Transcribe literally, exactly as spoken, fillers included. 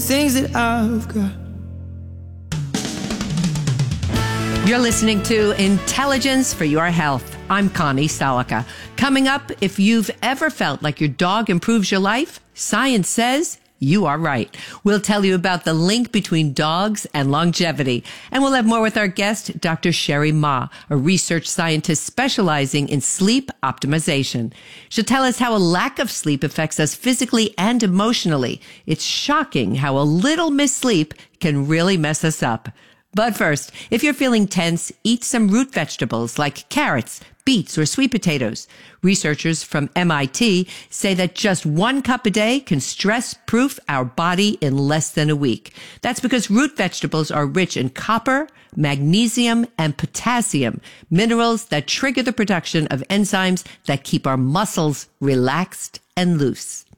things that I've got. You're listening to Intelligence for Your Health. I'm Connie Stallica. Coming up, if you've ever felt like your dog improves your life, science says you are right. We'll tell you about the link between dogs and longevity. And we'll have more with our guest, Doctor Sherry Ma, a research scientist specializing in sleep optimization. She'll tell us how a lack of sleep affects us physically and emotionally. It's shocking how a little missed sleep can really mess us up. But first, if you're feeling tense, eat some root vegetables like carrots, beets, or sweet potatoes. Researchers from M I T say that just one cup a day can stress-proof our body in less than a week. That's because root vegetables are rich in copper, magnesium, and potassium, minerals that trigger the production of enzymes that keep our muscles relaxed and loose.